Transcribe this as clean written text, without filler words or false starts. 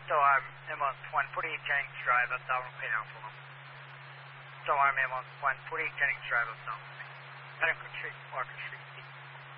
Storm M1, 48 Jennings Drive, up down Penal for them. Storm M1, 48 Jennings Drive, up down Pennington Street, Market Street.